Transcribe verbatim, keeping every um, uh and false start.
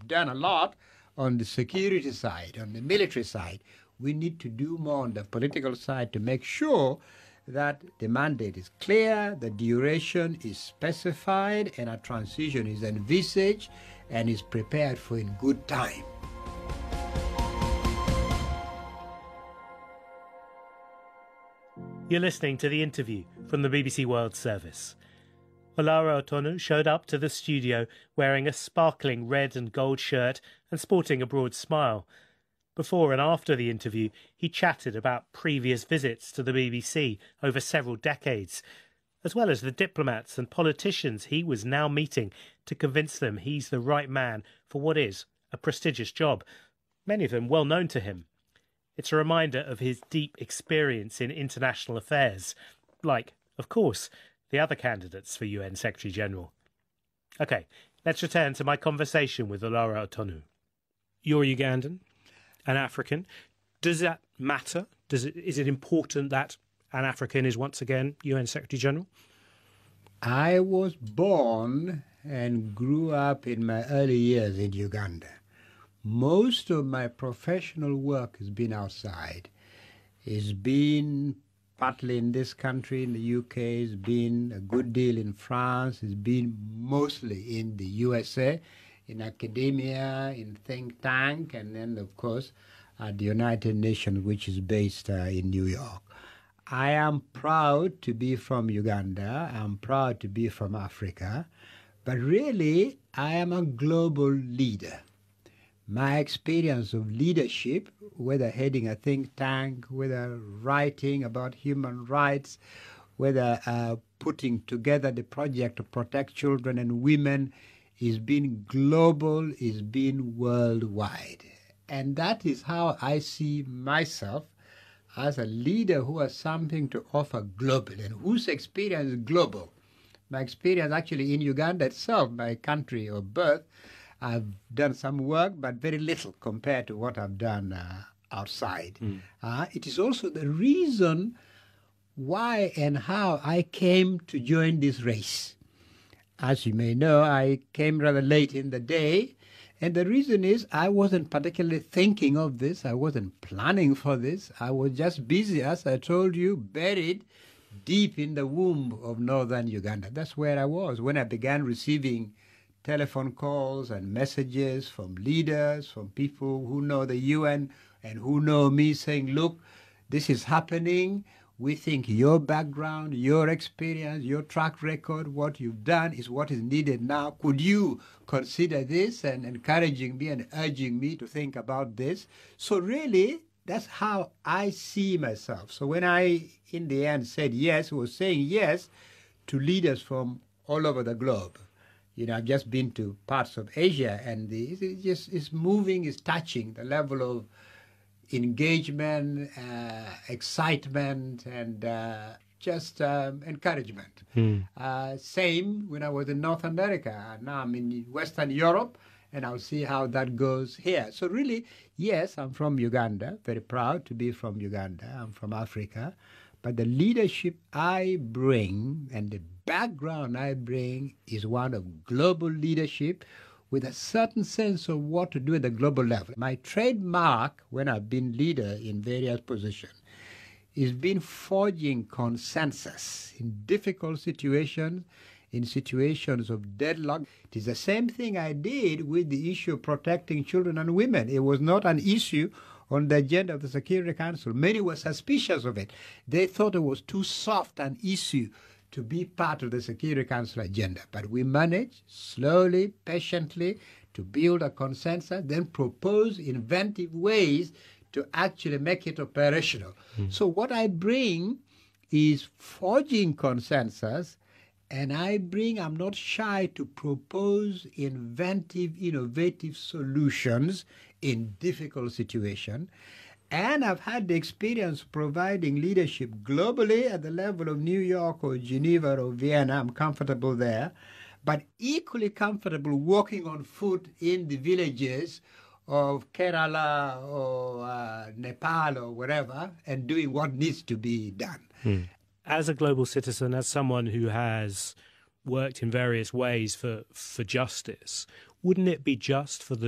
done a lot on the security side, on the military side. We need to do more on the political side to make sure that the mandate is clear, the duration is specified, and a transition is envisaged and is prepared for in good time. You're listening to the interview from the B B C World Service. Olara Otonu showed up to the studio wearing a sparkling red and gold shirt and sporting a broad smile. Before and after the interview, he chatted about previous visits to the B B C over several decades, as well as the diplomats and politicians he was now meeting to convince them he's the right man for what is a prestigious job, many of them well known to him. It's a reminder of his deep experience in international affairs, like, of course, the other candidates for U N Secretary-General. OK, let's return to my conversation with Olara Otonu. You're Ugandan, an African. Does that matter? Does it, is it important that an African is once again U N Secretary-General? I was born and grew up in my early years in Uganda. Most of my professional work has been outside. It's been partly in this country, in the U K, it's been a good deal in France, it's been mostly in the U S A, in academia, in think tank, and then, of course, at the United Nations, which is based uh, in New York. I am proud to be from Uganda. I'm proud to be from Africa. But really, I am a global leader. My experience of leadership, whether heading a think tank, whether writing about human rights, whether uh, putting together the project to protect children and women, is being global, is being worldwide. And that is how I see myself as a leader who has something to offer globally and whose experience is global. My experience actually in Uganda itself, my country of birth, I've done some work, but very little compared to what I've done uh, outside. Mm. Uh, it is also the reason why and how I came to join this race. As you may know, I came rather late in the day, and the reason is I wasn't particularly thinking of this. I wasn't planning for this. I was just busy, as I told you, buried deep in the womb of northern Uganda. That's where I was when I began receiving telephone calls and messages from leaders, from people who know the U N and who know me, saying, look, this is happening. We think your background, your experience, your track record, what you've done is what is needed now. Could you consider this? And encouraging me and urging me to think about this. So really, that's how I see myself. So when I, in the end, said yes, I was saying yes to leaders from all over the globe. You know, I've just been to parts of Asia, and the, it's just it's moving, it's touching the level of engagement, uh, excitement, and uh, just um, encouragement. Hmm. Uh, same when I was in North America. Now I'm in Western Europe, and I'll see how that goes here. So really, yes, I'm from Uganda, very proud to be from Uganda. I'm from Africa. But the leadership I bring and the background I bring is one of global leadership with a certain sense of what to do at the global level. My trademark when I've been leader in various positions is been forging consensus in difficult situations, in situations of deadlock. It is the same thing I did with the issue of protecting children and women. It was not an issue on the agenda of the Security Council. Many were suspicious of it. They thought it was too soft an issue to be part of the Security Council agenda. But we managed, slowly, patiently, to build a consensus, then propose inventive ways to actually make it operational. Mm. So what I bring is forging consensus, and I bring, I'm not shy to propose inventive, innovative solutions in difficult situations. And I've had the experience providing leadership globally at the level of New York or Geneva or Vienna. I'm comfortable there, but equally comfortable walking on foot in the villages of Kerala or uh, Nepal or wherever and doing what needs to be done. Hmm. As a global citizen, as someone who has worked in various ways for, for justice, wouldn't it be just for the